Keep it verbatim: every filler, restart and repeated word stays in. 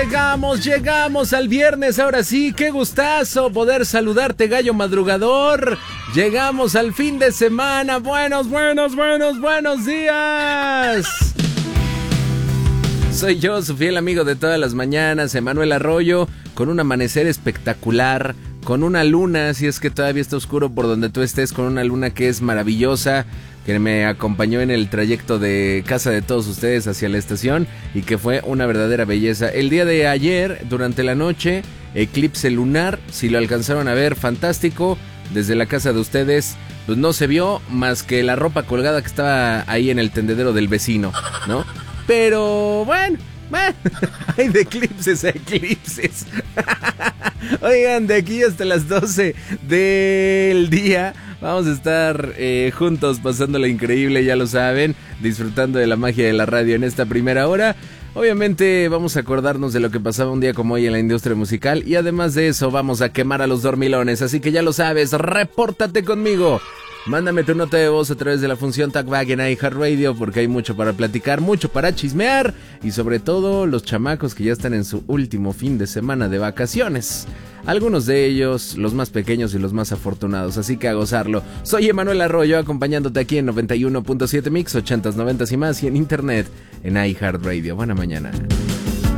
Llegamos, llegamos al viernes, ahora sí, qué gustazo poder saludarte, gallo madrugador. Llegamos al fin de semana, buenos, buenos, buenos, buenos días. Soy yo, su fiel amigo de todas las mañanas, Emanuel Arroyo, con un amanecer espectacular, con una luna, si es que todavía está oscuro por donde tú estés, con una luna que es maravillosa, que me acompañó en el trayecto de casa de todos ustedes hacia la estación y que fue una verdadera belleza. El día de ayer, durante la noche, eclipse lunar, si lo alcanzaron a ver, fantástico. Desde la casa de ustedes, pues no se vio más que la ropa colgada que estaba ahí en el tendedero del vecino, ¿no? Pero bueno, bueno, hay de eclipses a eclipses. Oigan, de aquí hasta las doce del día vamos a estar eh, juntos pasándola increíble, ya lo saben, disfrutando de la magia de la radio en esta primera hora. Obviamente vamos a acordarnos de lo que pasaba un día como hoy en la industria musical y además de eso vamos a quemar a los dormilones, así que ya lo sabes, repórtate conmigo. Mándame tu nota de voz a través de la función TalkBack en iHeartRadio porque hay mucho para platicar, mucho para chismear y sobre todo los chamacos que ya están en su último fin de semana de vacaciones. Algunos de ellos, los más pequeños y los más afortunados, así que a gozarlo. Soy Emanuel Arroyo acompañándote aquí en noventa y uno punto siete Mix, ochentas, noventas y más y en internet en iHeartRadio. Buena mañana.